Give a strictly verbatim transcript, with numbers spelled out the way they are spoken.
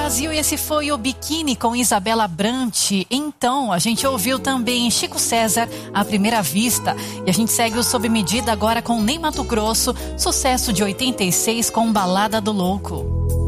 Brasil, e esse foi o Biquíni com Isabela Brant. Então, a gente ouviu também Chico César, À Primeira Vista. E a gente segue o Sob Medida agora com Ney Matogrosso, sucesso de oitenta e seis com Balada do Louco.